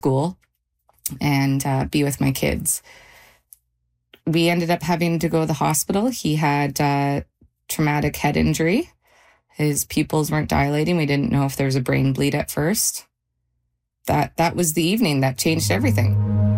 school and be with my kids. We ended up having to go to the hospital. He had traumatic head injury. His pupils weren't dilating. We didn't know if there was a brain bleed at first. That was the evening that changed everything.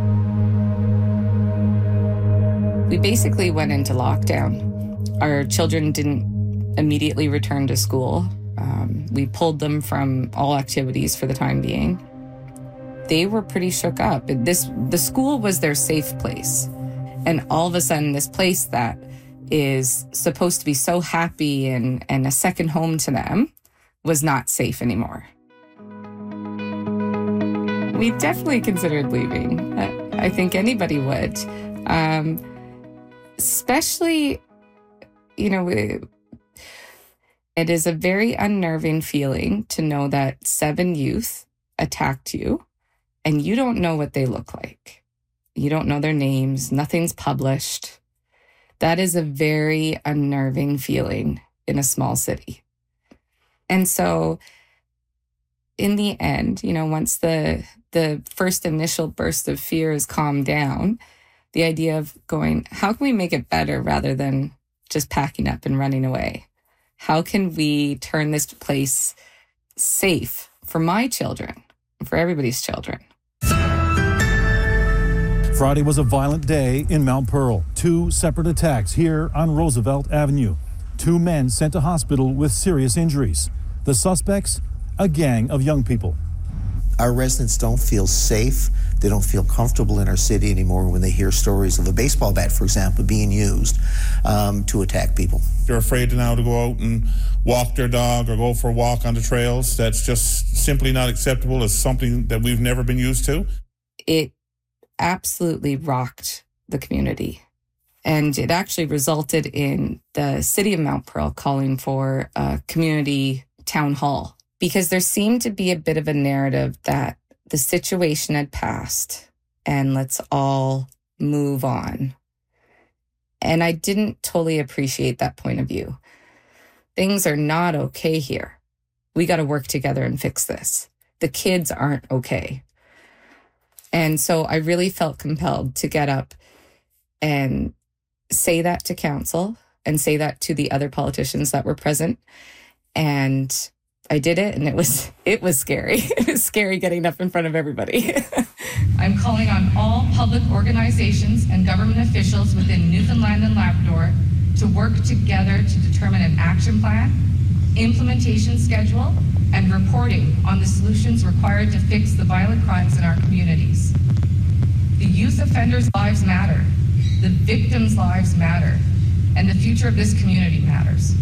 We basically went into lockdown. Our children didn't immediately return to school. We pulled them from all activities for the time being. They were pretty shook up. The school was their safe place. And all of a sudden, this place that is supposed to be so happy and a second home to them was not safe anymore. We definitely considered leaving. I think anybody would. Especially, it is a very unnerving feeling to know that 7 youth attacked you and you don't know what they look like. You don't know their names. Nothing's published. That is a very unnerving feeling in a small city. And so in the end, once the first initial burst of fear is calmed down, the idea of going, how can we make it better rather than just packing up and running away? How can we turn this place safe for my children, for everybody's children? Friday was a violent day in Mount Pearl. 2 separate attacks here on Roosevelt Avenue. 2 men sent to hospital with serious injuries. The suspects, a gang of young people. Our residents don't feel safe. They don't feel comfortable in our city anymore when they hear stories of a baseball bat, for example, being used to attack people. They're afraid now to go out and walk their dog or go for a walk on the trails. That's just simply not acceptable. It's something that we've never been used to. It absolutely rocked the community. And it actually resulted in the city of Mount Pearl calling for a community town hall, because there seemed to be a bit of a narrative that the situation had passed and let's all move on. And I didn't totally appreciate that point of view. Things are not okay here. We got to work together and fix this. The kids aren't okay. And so I really felt compelled to get up and say that to council and say that to the other politicians that were present. And I did it, and it was scary. It was scary getting up in front of everybody. I'm calling on all public organizations and government officials within Newfoundland and Labrador to work together to determine an action plan, implementation schedule, and reporting on the solutions required to fix the violent crimes in our communities. The youth offenders' lives matter, the victims' lives matter, and the future of this community matters.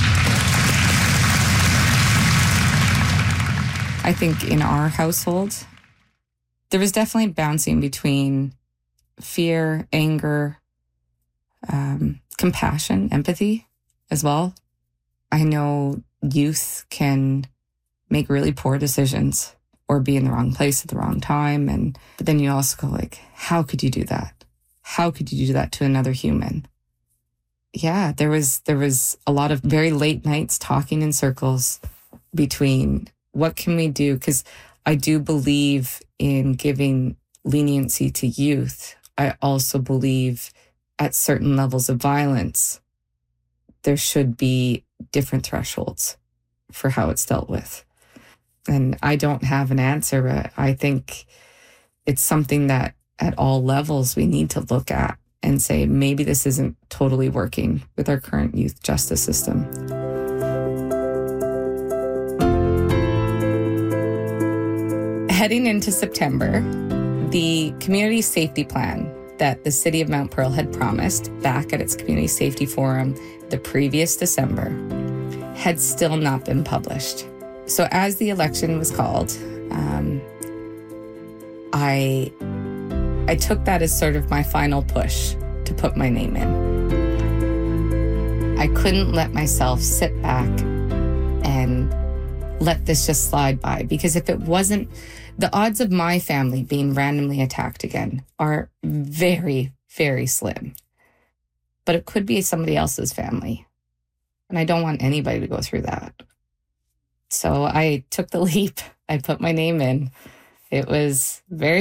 I think in our household, there was definitely bouncing between fear, anger, compassion, empathy as well. I know youth can make really poor decisions or be in the wrong place at the wrong time. But then you also go like, how could you do that? How could you do that to another human? Yeah, there was a lot of very late nights talking in circles between what can we do? Because I do believe in giving leniency to youth. I also believe at certain levels of violence, there should be different thresholds for how it's dealt with. And I don't have an answer, but I think it's something that at all levels we need to look at and say, maybe this isn't totally working with our current youth justice system. Heading into September, the community safety plan that the City of Mount Pearl had promised back at its Community Safety Forum the previous December had still not been published. So as the election was called, I took that as sort of my final push to put my name in. I couldn't let myself sit back and let this just slide by, because if it wasn't, the odds of my family being randomly attacked again are very, very slim. But it could be somebody else's family. And I don't want anybody to go through that. So I took the leap. I put my name in. It was very